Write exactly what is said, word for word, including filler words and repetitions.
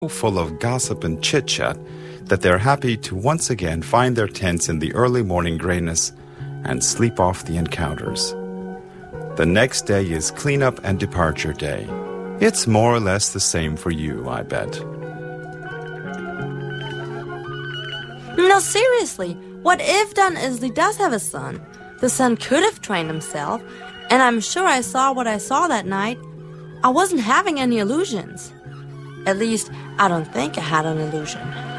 full of gossip and chit-chat that they're happy to once again find their tents in the early morning grayness and sleep off the encounters. The next day is cleanup and departure day. It's more or less the same for you, I bet. No, seriously, what if Don Isley does have a son? The son could have trained himself, and I'm sure I saw what I saw that night. I wasn't having any illusions. At least, I don't think I had an illusion.